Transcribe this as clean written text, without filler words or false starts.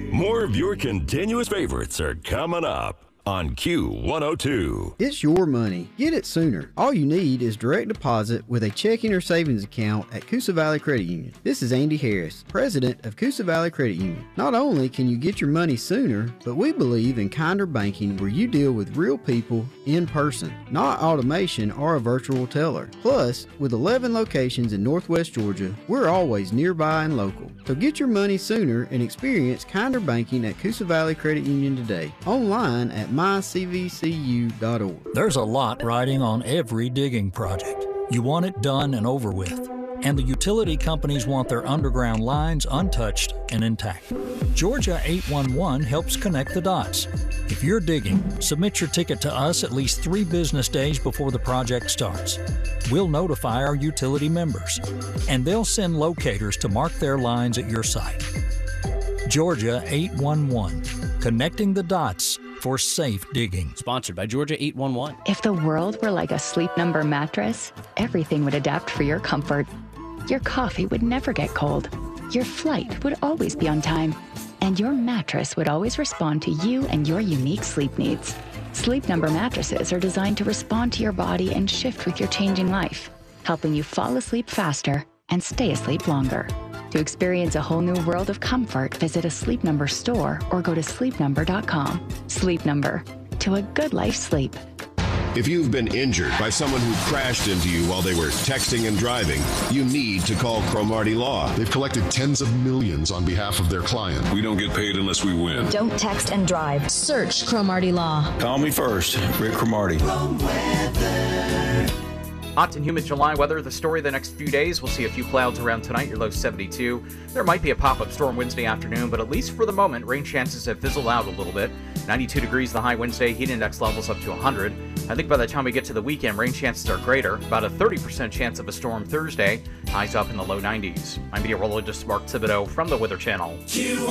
More of your continuous favorites are coming up on Q102. It's your money. Get it sooner. All you need is direct deposit with a checking or savings account at Coosa Valley Credit Union. This is Andy Harris, president of Coosa Valley Credit Union. Not only can you get your money sooner, but we believe in kinder banking where you deal with real people in person, not automation or a virtual teller. Plus, with 11 locations in Northwest Georgia, we're always nearby and local. So get your money sooner and experience kinder banking at Coosa Valley Credit Union today. Online at mycvcu.org. There's a lot riding on every digging project. You want it done and over with. And the utility companies want their underground lines untouched and intact. Georgia 811 helps connect the dots. If you're digging, submit your ticket to us at least 3 business days before the project starts. We'll notify our utility members, and they'll send locators to mark their lines at your site. Georgia 811, connecting the dots for safe digging. Sponsored by Georgia 811. If the world were like a Sleep Number mattress, everything would adapt for your comfort. Your coffee would never get cold. Your flight would always be on time. And your mattress would always respond to you and your unique sleep needs. Sleep Number mattresses are designed to respond to your body and shift with your changing life, helping you fall asleep faster and stay asleep longer. To experience a whole new world of comfort, visit a Sleep Number store or go to sleepnumber.com. Sleep Number. To a good life sleep. If you've been injured by someone who crashed into you while they were texting and driving, you need to call Cromartie Law. They've collected tens of millions on behalf of their client. We don't get paid unless we win. Don't text and drive. Search Cromartie Law. Call me first, Rick Cromartie. Hot and humid July weather. The story the next few days. We'll see a few clouds around tonight. Your low 72. There might be a pop-up storm Wednesday afternoon, but at least for the moment, rain chances have fizzled out a little bit. 92 degrees the high Wednesday. Heat index levels up to 100. I think by the time we get to the weekend, rain chances are greater. About a 30% chance of a storm Thursday. Highs up in the low 90s. I'm meteorologist Mark Thibodeau from the Weather Channel.